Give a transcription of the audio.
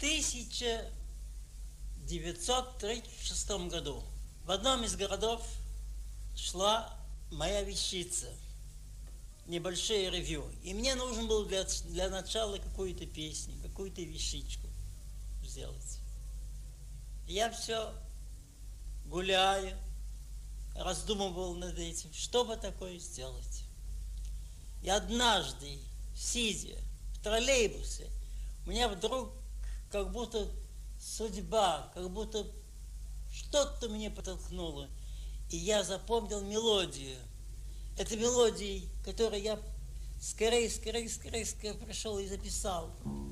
1936 году в одном из городов шла моя вещица, небольшое ревью. И мне нужен был для начала какую-то песню, какую-то вещичку сделать. Я все гуляю, раздумывал над этим, что бы такое сделать. И однажды, сидя в троллейбусе, у меня вдруг как будто судьба, как будто что-то мне подтолкнуло. И я запомнил мелодию. Это мелодия, которую я скорее пришел и записал.